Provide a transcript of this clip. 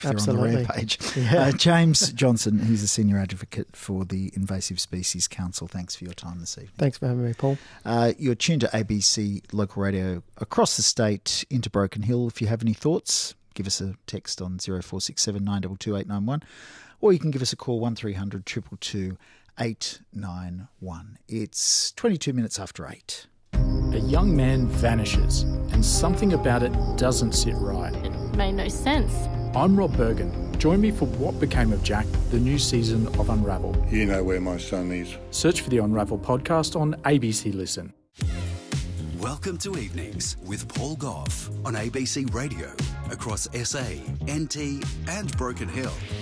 they're on the rampage. Yeah. James Johnson, he's a senior advocate for the Invasive Species Council. Thanks for your time this evening. Thanks for having me, Paul. You're tuned to ABC Local Radio across the state into Broken Hill. If you have any thoughts, give us a text on 0467 922 891, or you can give us a call 1300 222 891. It's 22 minutes after 8. A young man vanishes, and something about it doesn't sit right. It made no sense. I'm Rob Bergen. Join me for What Became of Jack, the new season of Unravel. You know where my son is. Search for the Unravel podcast on ABC Listen. Welcome to Evenings with Paul Gough on ABC Radio across SA, NT and Broken Hill.